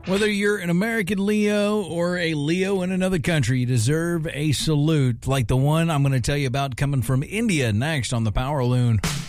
Whether you're an American Leo or a Leo in another country, you deserve a salute like the one I'm going to tell you about coming from India next on the Power Loon.